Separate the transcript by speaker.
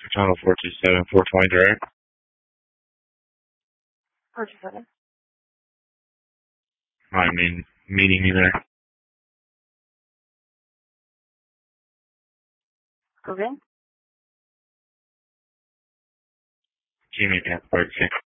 Speaker 1: Channel 427, 420 direct.
Speaker 2: 47.
Speaker 1: I mean, meeting me there.
Speaker 2: Okay.
Speaker 1: Jimmy Park 6.